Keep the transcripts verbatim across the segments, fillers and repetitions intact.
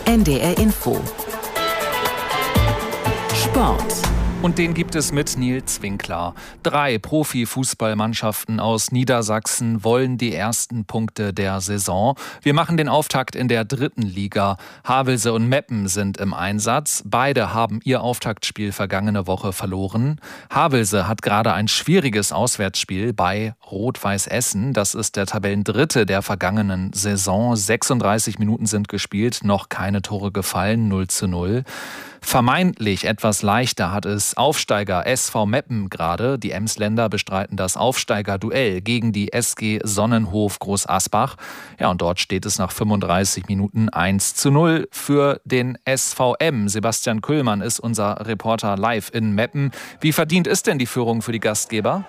N D R Info Sport. Und den gibt es mit Nils Winkler. Drei Profifußballmannschaften aus Niedersachsen wollen die ersten Punkte der Saison. Wir machen den Auftakt in der dritten Liga. Havelse und Meppen sind im Einsatz. Beide haben ihr Auftaktspiel vergangene Woche verloren. Havelse hat gerade ein schwieriges Auswärtsspiel bei Rot-Weiß Essen. Das ist der Tabellendritte der vergangenen Saison. sechsunddreißig Minuten sind gespielt, noch keine Tore gefallen, null zu null. Vermeintlich etwas leichter hat es Aufsteiger S V Meppen gerade. Die Emsländer bestreiten das Aufsteigerduell gegen die S G Sonnenhof Großasbach. Ja, und dort steht es nach fünfunddreißig Minuten eins zu null für den S V M. Sebastian Kühlmann ist unser Reporter live in Meppen. Wie verdient ist denn die Führung für die Gastgeber?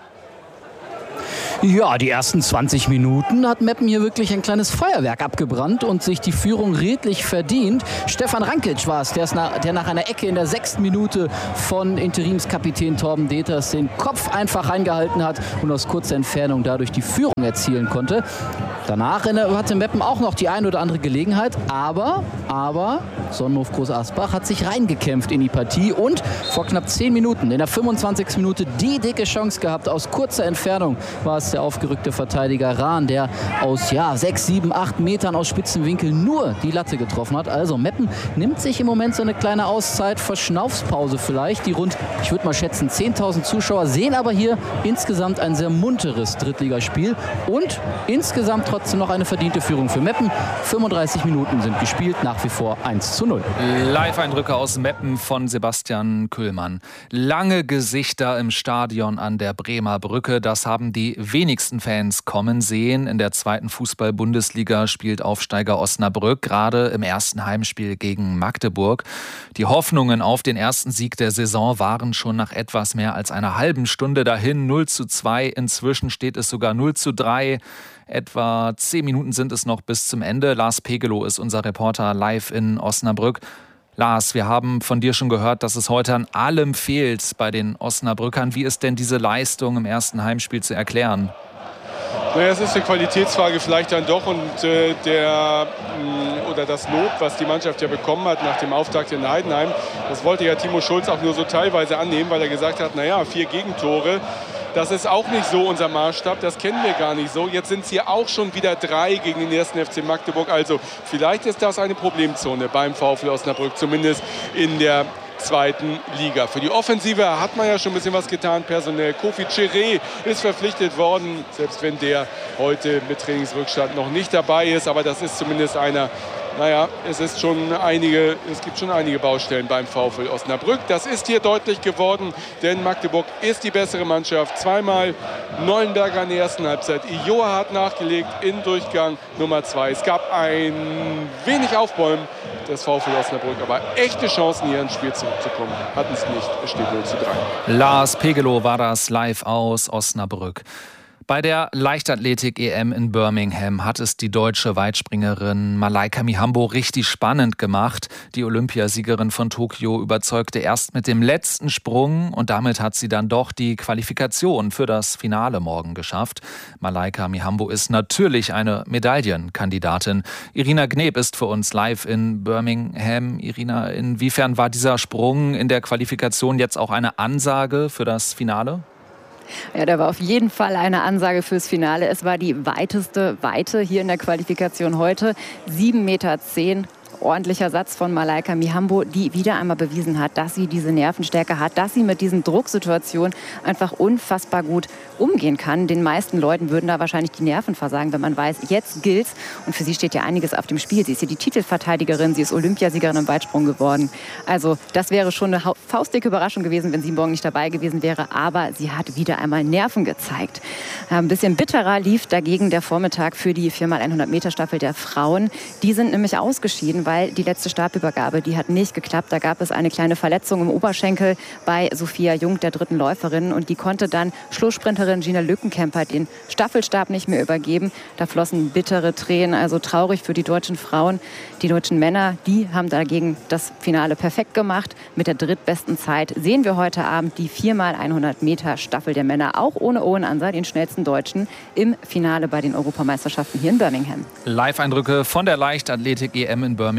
Ja, die ersten zwanzig Minuten hat Meppen hier wirklich ein kleines Feuerwerk abgebrannt und sich die Führung redlich verdient. Stefan Rankic war es, der, nach, der nach einer Ecke in der sechsten Minute von Interimskapitän Torben Deters den Kopf einfach reingehalten hat und aus kurzer Entfernung dadurch die Führung erzielen konnte. Danach hatte Meppen auch noch die ein oder andere Gelegenheit, aber, aber Sonnenhof Großasbach hat sich reingekämpft in die Partie und vor knapp zehn Minuten, in der fünfundzwanzigsten Minute, die dicke Chance gehabt. Aus kurzer Entfernung war es der aufgerückte Verteidiger Rahn, der aus ja, sechs, sieben, acht Metern aus spitzen Winkel nur die Latte getroffen hat. Also Meppen nimmt sich im Moment so eine kleine Auszeit, Verschnaufspause vielleicht. Die rund, ich würde mal schätzen, zehntausend Zuschauer sehen aber hier insgesamt ein sehr munteres Drittligaspiel und insgesamt trotzdem noch eine verdiente Führung für Meppen. fünfunddreißig Minuten sind gespielt, nach wie vor eins zu null. Live-Eindrücke aus Meppen von Sebastian Kühlmann. Lange Gesichter im Stadion an der Bremer Brücke, das haben die wenigsten Fans kommen sehen. In der zweiten Fußball-Bundesliga spielt Aufsteiger Osnabrück gerade im ersten Heimspiel gegen Magdeburg. Die Hoffnungen auf den ersten Sieg der Saison waren schon nach etwas mehr als einer halben Stunde dahin. null zu zwei, inzwischen steht es sogar null zu drei. Etwa zehn Minuten sind es noch bis zum Ende. Lars Pegelow ist unser Reporter live in Osnabrück. Lars, wir haben von dir schon gehört, dass es heute an allem fehlt bei den Osnabrückern. Wie ist denn diese Leistung im ersten Heimspiel zu erklären? Naja, es ist eine Qualitätsfrage vielleicht dann doch und äh, der mh, oder das Lob, was die Mannschaft ja bekommen hat nach dem Auftakt in Heidenheim, das wollte ja Timo Schulz auch nur so teilweise annehmen, weil er gesagt hat, naja, vier Gegentore. Das ist auch nicht so unser Maßstab, das kennen wir gar nicht so. Jetzt sind es hier auch schon wieder drei gegen den ersten F C Magdeburg. Also vielleicht ist das eine Problemzone beim VfL Osnabrück, zumindest in der zweiten Liga. Für die Offensive hat man ja schon ein bisschen was getan personell. Kofi Chiré ist verpflichtet worden, selbst wenn der heute mit Trainingsrückstand noch nicht dabei ist. Aber das ist zumindest einer, naja, es ist schon einige, es gibt schon einige Baustellen beim VfL Osnabrück. Das ist hier deutlich geworden, denn Magdeburg ist die bessere Mannschaft. Zweimal Neuenberger in der ersten Halbzeit. Ioa hat nachgelegt in Durchgang Nummer zwei. Es gab ein wenig Aufbäumen des VfL Osnabrück, aber echte Chancen, hier ins Spiel zurückzukommen, hatten es nicht. Es steht null zu drei. Lars Pegelow war das live aus Osnabrück. Bei der Leichtathletik-E M in Birmingham hat es die deutsche Weitspringerin Malaika Mihambo richtig spannend gemacht. Die Olympiasiegerin von Tokio überzeugte erst mit dem letzten Sprung und damit hat sie dann doch die Qualifikation für das Finale morgen geschafft. Malaika Mihambo ist natürlich eine Medaillenkandidatin. Irina Gneb ist für uns live in Birmingham. Irina, inwiefern war dieser Sprung in der Qualifikation jetzt auch eine Ansage für das Finale? Ja, da war auf jeden Fall eine Ansage fürs Finale. Es war die weiteste Weite hier in der Qualifikation heute. sieben Meter zehn. Ordentlicher Satz von Malaika Mihambo, die wieder einmal bewiesen hat, dass sie diese Nervenstärke hat, dass sie mit diesen Drucksituationen einfach unfassbar gut umgehen kann. Den meisten Leuten würden da wahrscheinlich die Nerven versagen, wenn man weiß, jetzt gilt's. Und für sie steht ja einiges auf dem Spiel. Sie ist hier die Titelverteidigerin, sie ist Olympiasiegerin im Weitsprung geworden. Also das wäre schon eine faustdicke Überraschung gewesen, wenn sie morgen nicht dabei gewesen wäre. Aber sie hat wieder einmal Nerven gezeigt. Ein bisschen bitterer lief dagegen der Vormittag für die vier mal hundert Meter Staffel der Frauen. Die sind nämlich ausgeschieden, weil die letzte Stabübergabe, die hat nicht geklappt. Da gab es eine kleine Verletzung im Oberschenkel bei Sophia Jung, der dritten Läuferin. Und die konnte dann Schlusssprinterin Gina Lückenkämper den Staffelstab nicht mehr übergeben. Da flossen bittere Tränen, also traurig für die deutschen Frauen. Die deutschen Männer, die haben dagegen das Finale perfekt gemacht. Mit der drittbesten Zeit sehen wir heute Abend die vier mal hundert Meter Staffel der Männer, auch ohne Owen Ansa, den schnellsten Deutschen, im Finale bei den Europameisterschaften hier in Birmingham. Live-Eindrücke von der Leichtathletik-E M in Birmingham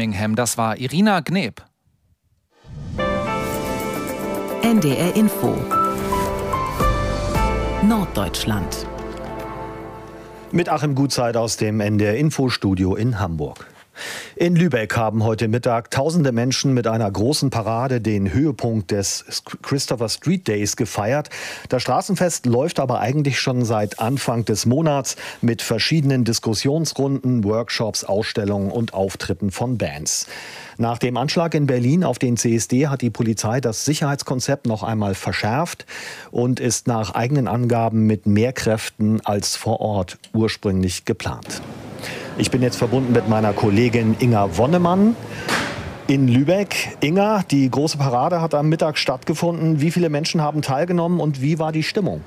Birmingham. Das war Irina Gneb. N D R Info Norddeutschland. Mit Achim Gutzeit aus dem N D R Infostudio in Hamburg. In Lübeck haben heute Mittag tausende Menschen mit einer großen Parade den Höhepunkt des Christopher Street Days gefeiert. Das Straßenfest läuft aber eigentlich schon seit Anfang des Monats mit verschiedenen Diskussionsrunden, Workshops, Ausstellungen und Auftritten von Bands. Nach dem Anschlag in Berlin auf den C S D hat die Polizei das Sicherheitskonzept noch einmal verschärft und ist nach eigenen Angaben mit mehr Kräften als vor Ort ursprünglich geplant. Ich bin jetzt verbunden mit meiner Kollegin Inga Wonnemann in Lübeck. Inga, die große Parade hat am Mittag stattgefunden. Wie viele Menschen haben teilgenommen und wie war die Stimmung?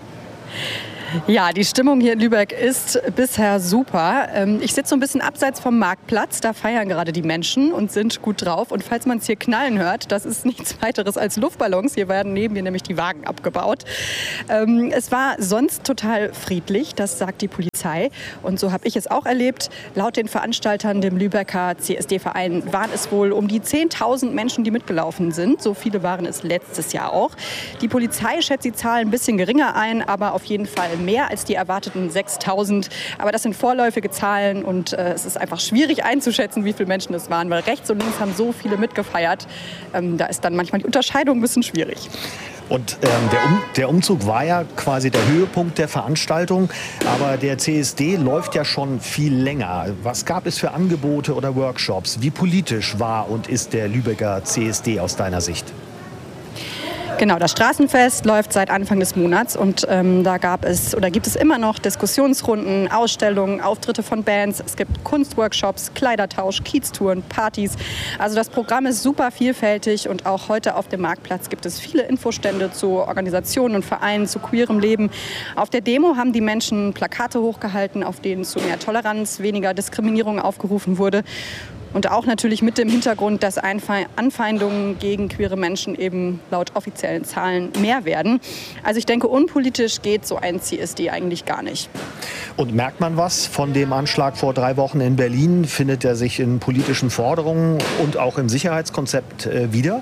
Ja, die Stimmung hier in Lübeck ist bisher super. Ich sitze so ein bisschen abseits vom Marktplatz. Da feiern gerade die Menschen und sind gut drauf. Und falls man es hier knallen hört, das ist nichts weiteres als Luftballons. Hier werden neben mir nämlich die Wagen abgebaut. Es war sonst total friedlich, das sagt die Polizei. Und so habe ich es auch erlebt. Laut den Veranstaltern, dem Lübecker C S D-Verein, waren es wohl um die zehntausend Menschen, die mitgelaufen sind. So viele waren es letztes Jahr auch. Die Polizei schätzt die Zahl ein bisschen geringer ein, aber auf jeden Fall mehr als die erwarteten sechstausend. Aber das sind vorläufige Zahlen und äh, es ist einfach schwierig einzuschätzen, wie viele Menschen es waren, weil rechts und links haben so viele mitgefeiert. Ähm, da ist dann manchmal die Unterscheidung ein bisschen schwierig. Und ähm, der, um, der Umzug war ja quasi der Höhepunkt der Veranstaltung, aber der C S D läuft ja schon viel länger. Was gab es für Angebote oder Workshops? Wie politisch war und ist der Lübecker C S D aus deiner Sicht? Genau, das Straßenfest läuft seit Anfang des Monats und ähm, da gab es oder gibt es immer noch Diskussionsrunden, Ausstellungen, Auftritte von Bands. Es gibt Kunstworkshops, Kleidertausch, Kieztouren, Partys. Also das Programm ist super vielfältig und auch heute auf dem Marktplatz gibt es viele Infostände zu Organisationen und Vereinen, zu queerem Leben. Auf der Demo haben die Menschen Plakate hochgehalten, auf denen zu mehr Toleranz, weniger Diskriminierung aufgerufen wurde. Und auch natürlich mit dem Hintergrund, dass Anfeindungen gegen queere Menschen eben laut offiziellen Zahlen mehr werden. Also ich denke, unpolitisch geht so ein C S D eigentlich gar nicht. Und merkt man was von dem Anschlag vor drei Wochen in Berlin? Findet er sich in politischen Forderungen und auch im Sicherheitskonzept äh, wieder?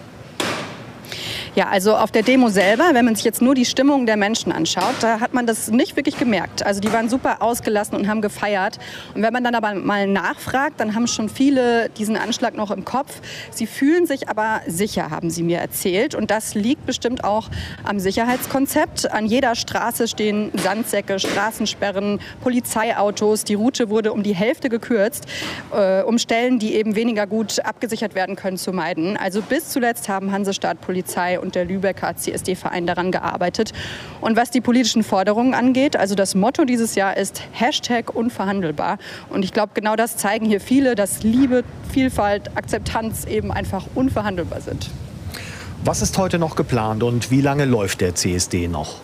Ja, also auf der Demo selber, wenn man sich jetzt nur die Stimmung der Menschen anschaut, da hat man das nicht wirklich gemerkt. Also die waren super ausgelassen und haben gefeiert. Und wenn man dann aber mal nachfragt, dann haben schon viele diesen Anschlag noch im Kopf. Sie fühlen sich aber sicher, haben sie mir erzählt. Und das liegt bestimmt auch am Sicherheitskonzept. An jeder Straße stehen Sandsäcke, Straßensperren, Polizeiautos. Die Route wurde um die Hälfte gekürzt, äh, um Stellen, die eben weniger gut abgesichert werden können, zu meiden. Also bis zuletzt haben Hansestadt, Polizei und der Lübecker C S D-Verein daran gearbeitet. Und was die politischen Forderungen angeht, also das Motto dieses Jahr ist Hashtag unverhandelbar. Und ich glaube, genau das zeigen hier viele, dass Liebe, Vielfalt, Akzeptanz eben einfach unverhandelbar sind. Was ist heute noch geplant und wie lange läuft der C S D noch?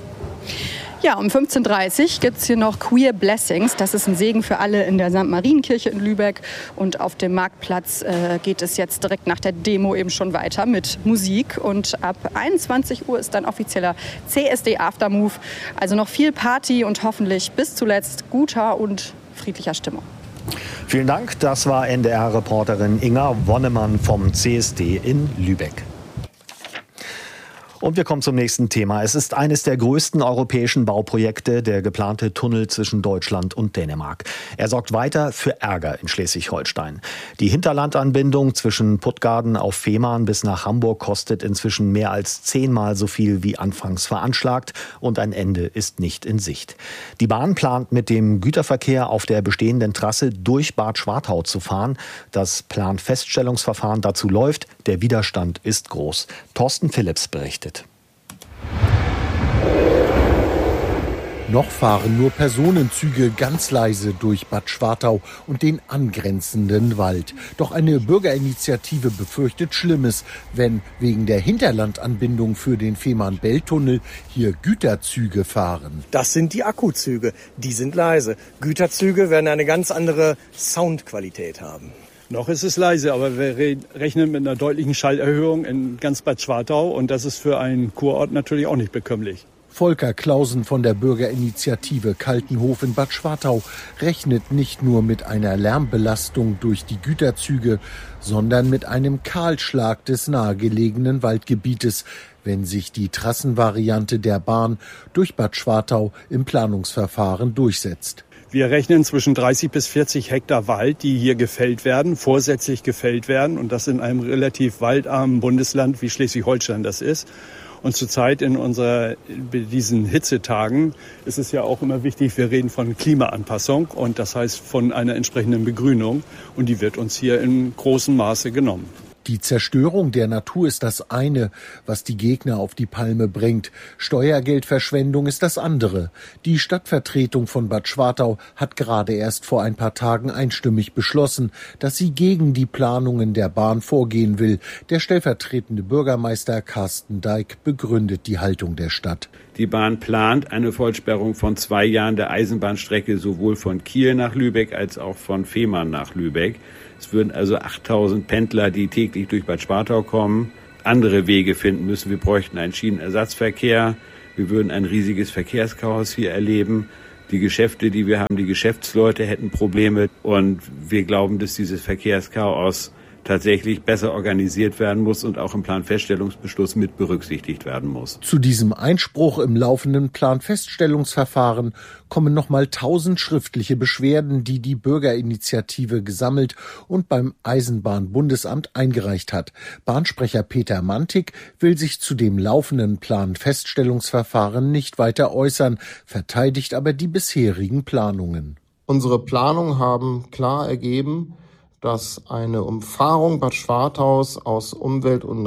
Ja, um fünfzehn Uhr dreißig gibt es hier noch Queer Blessings. Das ist ein Segen für alle in der Sankt Marienkirche in Lübeck. Und auf dem Marktplatz äh, geht es jetzt direkt nach der Demo eben schon weiter mit Musik. Und ab einundzwanzig Uhr ist dann offizieller C S D Aftermove. Also noch viel Party und hoffentlich bis zuletzt guter und friedlicher Stimmung. Vielen Dank. Das war N D R-Reporterin Inga Wonnemann vom C S D in Lübeck. Und wir kommen zum nächsten Thema. Es ist eines der größten europäischen Bauprojekte, der geplante Tunnel zwischen Deutschland und Dänemark. Er sorgt weiter für Ärger in Schleswig-Holstein. Die Hinterlandanbindung zwischen Puttgarden auf Fehmarn bis nach Hamburg kostet inzwischen mehr als zehnmal so viel wie anfangs veranschlagt und ein Ende ist nicht in Sicht. Die Bahn plant mit dem Güterverkehr auf der bestehenden Trasse durch Bad Schwartau zu fahren. Das Planfeststellungsverfahren dazu läuft. Der Widerstand ist groß. Thorsten Philipps berichtet. Noch fahren nur Personenzüge ganz leise durch Bad Schwartau und den angrenzenden Wald. Doch eine Bürgerinitiative befürchtet Schlimmes, wenn wegen der Hinterlandanbindung für den Fehmarn-Belt-Tunnel hier Güterzüge fahren. Das sind die Akkuzüge, die sind leise. Güterzüge werden eine ganz andere Soundqualität haben. Noch ist es leise, aber wir rechnen mit einer deutlichen Schallerhöhung in ganz Bad Schwartau und das ist für einen Kurort natürlich auch nicht bekömmlich. Volker Clausen von der Bürgerinitiative Kaltenhof in Bad Schwartau rechnet nicht nur mit einer Lärmbelastung durch die Güterzüge, sondern mit einem Kahlschlag des nahegelegenen Waldgebietes, wenn sich die Trassenvariante der Bahn durch Bad Schwartau im Planungsverfahren durchsetzt. Wir rechnen zwischen dreißig bis vierzig Hektar Wald, die hier gefällt werden, vorsätzlich gefällt werden. Und das in einem relativ waldarmen Bundesland wie Schleswig-Holstein das ist. Und zurzeit in unserer, diesen Hitzetagen ist es ja auch immer wichtig, wir reden von Klimaanpassung und das heißt von einer entsprechenden Begrünung. Und die wird uns hier in großem Maße genommen. Die Zerstörung der Natur ist das eine, was die Gegner auf die Palme bringt. Steuergeldverschwendung ist das andere. Die Stadtvertretung von Bad Schwartau hat gerade erst vor ein paar Tagen einstimmig beschlossen, dass sie gegen die Planungen der Bahn vorgehen will. Der stellvertretende Bürgermeister Carsten Dijk begründet die Haltung der Stadt. Die Bahn plant eine Vollsperrung von zwei Jahren der Eisenbahnstrecke sowohl von Kiel nach Lübeck als auch von Fehmarn nach Lübeck. Es würden also achttausend Pendler, die täglich durch Bad Schwartau kommen, andere Wege finden müssen. Wir bräuchten einen Schienenersatzverkehr. Wir würden ein riesiges Verkehrschaos hier erleben. Die Geschäfte, die wir haben, die Geschäftsleute hätten Probleme. Und wir glauben, dass dieses Verkehrschaos tatsächlich besser organisiert werden muss und auch im Planfeststellungsbeschluss mit berücksichtigt werden muss. Zu diesem Einspruch im laufenden Planfeststellungsverfahren kommen nochmal tausend schriftliche Beschwerden, die die Bürgerinitiative gesammelt und beim Eisenbahnbundesamt eingereicht hat. Bahnsprecher Peter Mantik will sich zu dem laufenden Planfeststellungsverfahren nicht weiter äußern, verteidigt aber die bisherigen Planungen. Unsere Planungen haben klar ergeben, dass eine Umfahrung Bad Schwartaus aus Umwelt- und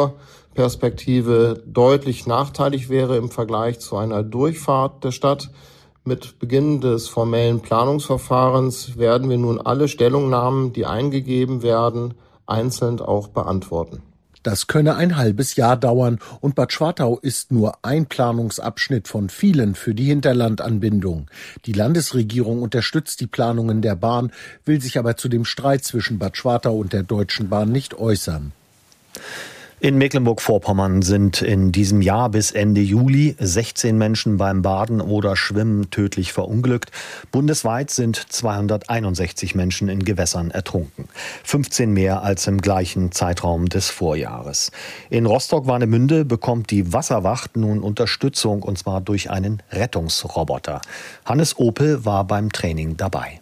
Naturperspektive deutlich nachteilig wäre im Vergleich zu einer Durchfahrt der Stadt. Mit Beginn des formellen Planungsverfahrens werden wir nun alle Stellungnahmen, die eingegeben werden, einzeln auch beantworten. Das könne ein halbes Jahr dauern und Bad Schwartau ist nur ein Planungsabschnitt von vielen für die Hinterlandanbindung. Die Landesregierung unterstützt die Planungen der Bahn, will sich aber zu dem Streit zwischen Bad Schwartau und der Deutschen Bahn nicht äußern. In Mecklenburg-Vorpommern sind in diesem Jahr bis Ende Juli sechzehn Menschen beim Baden oder Schwimmen tödlich verunglückt. Bundesweit sind zweihunderteinundsechzig Menschen in Gewässern ertrunken. fünfzehn mehr als im gleichen Zeitraum des Vorjahres. In Rostock-Warnemünde bekommt die Wasserwacht nun Unterstützung, und zwar durch einen Rettungsroboter. Hannes Opel war beim Training dabei.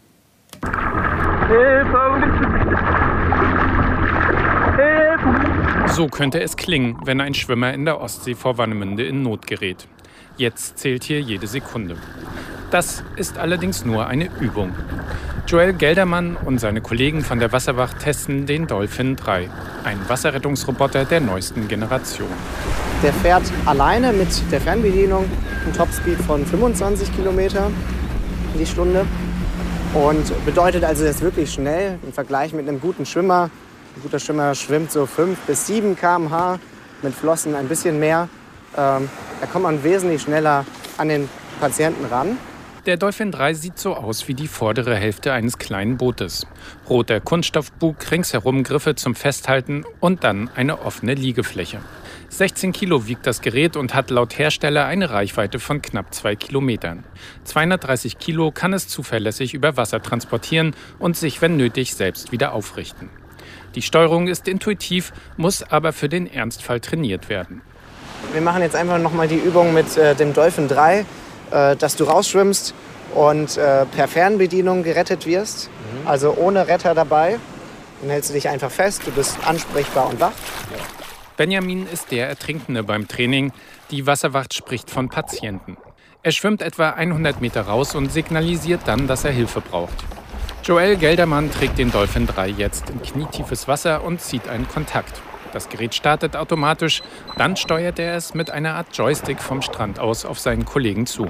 So könnte es klingen, wenn ein Schwimmer in der Ostsee vor Warnemünde in Not gerät. Jetzt zählt hier jede Sekunde. Das ist allerdings nur eine Übung. Joel Geldermann und seine Kollegen von der Wasserwacht testen den Dolphin drei, ein Wasserrettungsroboter der neuesten Generation. Der fährt alleine mit der Fernbedienung einen Topspeed von fünfundzwanzig Kilometer die Stunde und bedeutet also, er ist wirklich schnell im Vergleich mit einem guten Schwimmer. Ein guter Schwimmer schwimmt so fünf bis sieben Kilometer pro Stunde, mit Flossen ein bisschen mehr. Ähm, da kommt man wesentlich schneller an den Patienten ran. Der Dolphin drei sieht so aus wie die vordere Hälfte eines kleinen Bootes. Roter Kunststoffbug, ringsherum Griffe zum Festhalten und dann eine offene Liegefläche. sechzehn Kilo wiegt das Gerät und hat laut Hersteller eine Reichweite von knapp zwei Kilometern. zweihundertdreißig Kilo kann es zuverlässig über Wasser transportieren und sich, wenn nötig, selbst wieder aufrichten. Die Steuerung ist intuitiv, muss aber für den Ernstfall trainiert werden. Wir machen jetzt einfach nochmal die Übung mit äh, dem Dolphin drei, äh, dass du rausschwimmst und äh, per Fernbedienung gerettet wirst. Mhm. Also ohne Retter dabei. Dann hältst du dich einfach fest, du bist ansprechbar und wach. Benjamin ist der Ertrinkende beim Training. Die Wasserwacht spricht von Patienten. Er schwimmt etwa hundert Meter raus und signalisiert dann, dass er Hilfe braucht. Joel Geldermann trägt den Dolphin drei jetzt in knietiefes Wasser und zieht einen Kontakt. Das Gerät startet automatisch, dann steuert er es mit einer Art Joystick vom Strand aus auf seinen Kollegen zu.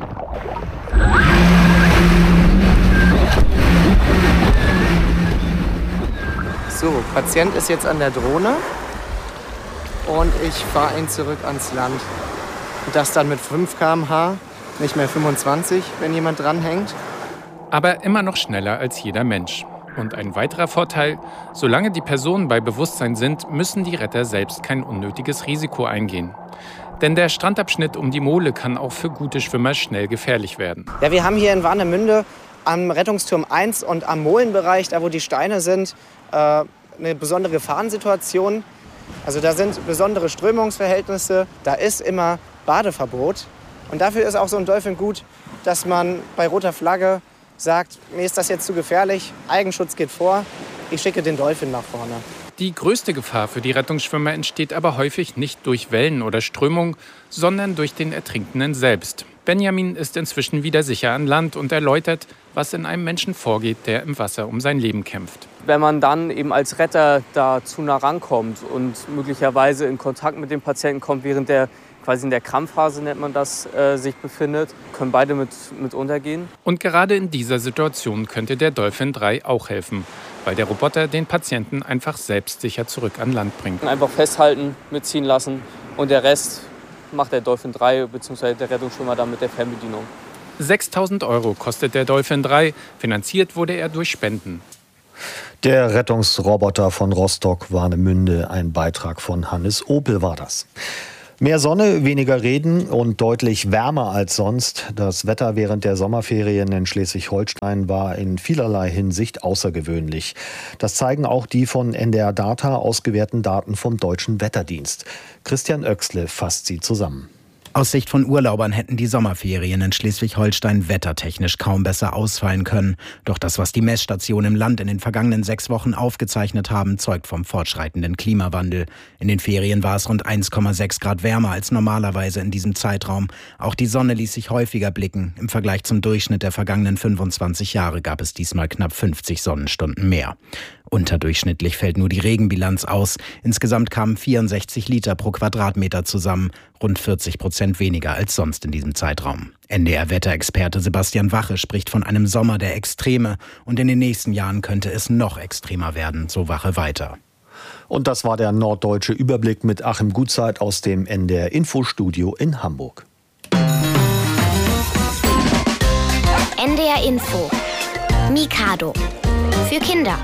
So, Patient ist jetzt an der Drohne und ich fahre ihn zurück ans Land. Und das dann mit fünf Kilometer pro Stunde, nicht mehr fünfundzwanzig, wenn jemand dranhängt. Aber immer noch schneller als jeder Mensch. Und ein weiterer Vorteil, solange die Personen bei Bewusstsein sind, müssen die Retter selbst kein unnötiges Risiko eingehen. Denn der Strandabschnitt um die Mole kann auch für gute Schwimmer schnell gefährlich werden. Ja, wir haben hier in Warnemünde am Rettungsturm eins und am Molenbereich, da wo die Steine sind, äh, eine besondere Gefahrensituation. Also da sind besondere Strömungsverhältnisse, da ist immer Badeverbot. Und dafür ist auch so ein Dolphin gut, dass man bei roter Flagge sagt, mir ist das jetzt zu gefährlich, Eigenschutz geht vor, ich schicke den Dolphin nach vorne. Die größte Gefahr für die Rettungsschwimmer entsteht aber häufig nicht durch Wellen oder Strömung, sondern durch den Ertrinkenden selbst. Benjamin ist inzwischen wieder sicher an Land und erläutert, was in einem Menschen vorgeht, der im Wasser um sein Leben kämpft. Wenn man dann eben als Retter da zu nah rankommt und möglicherweise in Kontakt mit dem Patienten kommt, während der quasi in der Krampfphase, nennt man das, äh, sich befindet, können beide mit, mit untergehen. Und gerade in dieser Situation könnte der Dolphin drei auch helfen, weil der Roboter den Patienten einfach selbstsicher zurück an Land bringt. Einfach festhalten, mitziehen lassen und der Rest macht der Dolphin drei bzw. der Rettungsschwimmer dann mit der Fernbedienung. sechstausend Euro kostet der Dolphin drei, finanziert wurde er durch Spenden. Der Rettungsroboter von Rostock-Warnemünde, ein Beitrag von Hannes Opel war das. Mehr Sonne, weniger Regen und deutlich wärmer als sonst. Das Wetter während der Sommerferien in Schleswig-Holstein war in vielerlei Hinsicht außergewöhnlich. Das zeigen auch die von N D R Data ausgewerteten Daten vom Deutschen Wetterdienst. Christian Oechsle fasst sie zusammen. Aus Sicht von Urlaubern hätten die Sommerferien in Schleswig-Holstein wettertechnisch kaum besser ausfallen können. Doch das, was die Messstationen im Land in den vergangenen sechs Wochen aufgezeichnet haben, zeugt vom fortschreitenden Klimawandel. In den Ferien war es rund eins Komma sechs Grad wärmer als normalerweise in diesem Zeitraum. Auch die Sonne ließ sich häufiger blicken. Im Vergleich zum Durchschnitt der vergangenen fünfundzwanzig Jahre gab es diesmal knapp fünfzig Sonnenstunden mehr. Unterdurchschnittlich fällt nur die Regenbilanz aus. Insgesamt kamen vierundsechzig Liter pro Quadratmeter zusammen, rund vierzig Prozent weniger als sonst in diesem Zeitraum. N D R-Wetterexperte Sebastian Wache spricht von einem Sommer der Extreme und in den nächsten Jahren könnte es noch extremer werden, so Wache weiter. Und das war der norddeutsche Überblick mit Achim Gutzeit aus dem N D R-Infostudio in Hamburg. N D R Info. Mikado. Für Kinder.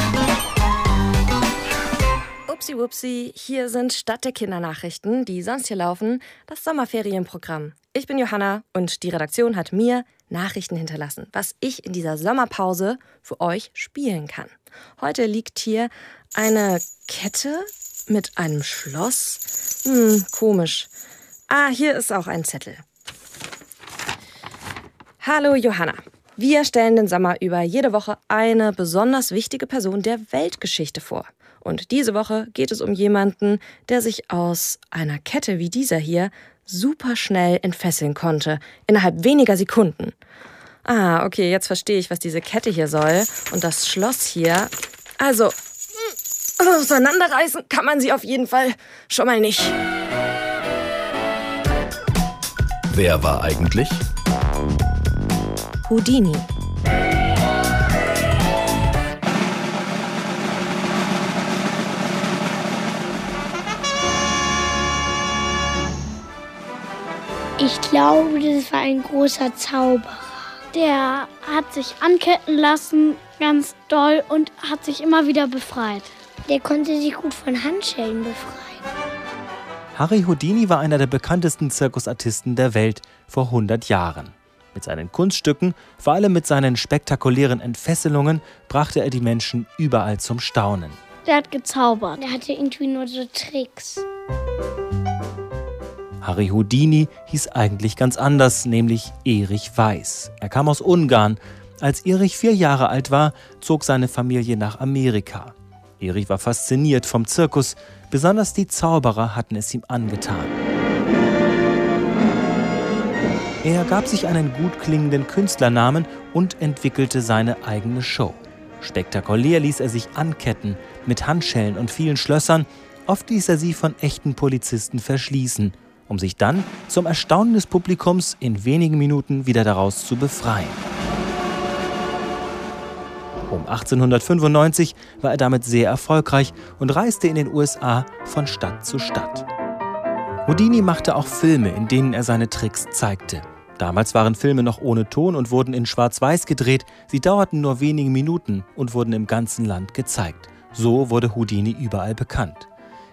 Upsi wupsi, hier sind statt der Kindernachrichten, die sonst hier laufen, das Sommerferienprogramm. Ich bin Johanna und die Redaktion hat mir Nachrichten hinterlassen, was ich in dieser Sommerpause für euch spielen kann. Heute liegt hier eine Kette mit einem Schloss. Hm, komisch. Ah, hier ist auch ein Zettel. Hallo Johanna. Wir stellen den Sommer über jede Woche eine besonders wichtige Person der Weltgeschichte vor. Und diese Woche geht es um jemanden, der sich aus einer Kette wie dieser hier super schnell entfesseln konnte, innerhalb weniger Sekunden. Ah, okay, jetzt verstehe ich, was diese Kette hier soll. Und das Schloss hier. Also, auseinanderreißen kann man sie auf jeden Fall schon mal nicht. Wer war eigentlich Houdini? Ich glaube, das war ein großer Zauberer. Der hat sich anketten lassen, ganz doll, und hat sich immer wieder befreit. Der konnte sich gut von Handschellen befreien. Harry Houdini war einer der bekanntesten Zirkusartisten der Welt vor hundert Jahren. Mit seinen Kunststücken, vor allem mit seinen spektakulären Entfesselungen, brachte er die Menschen überall zum Staunen. Der hat gezaubert. Der hatte irgendwie nur so Tricks. Harry Houdini hieß eigentlich ganz anders, nämlich Erich Weiß. Er kam aus Ungarn. Als Erich vier Jahre alt war, zog seine Familie nach Amerika. Erich war fasziniert vom Zirkus, besonders die Zauberer hatten es ihm angetan. Er gab sich einen gut klingenden Künstlernamen und entwickelte seine eigene Show. Spektakulär ließ er sich anketten, mit Handschellen und vielen Schlössern. Oft ließ er sie von echten Polizisten verschließen, um sich dann zum Erstaunen des Publikums in wenigen Minuten wieder daraus zu befreien. Um achtzehnhundertfünfundneunzig war er damit sehr erfolgreich und reiste in den U S A von Stadt zu Stadt. Houdini machte auch Filme, in denen er seine Tricks zeigte. Damals waren Filme noch ohne Ton und wurden in Schwarz-Weiß gedreht. Sie dauerten nur wenige Minuten und wurden im ganzen Land gezeigt. So wurde Houdini überall bekannt.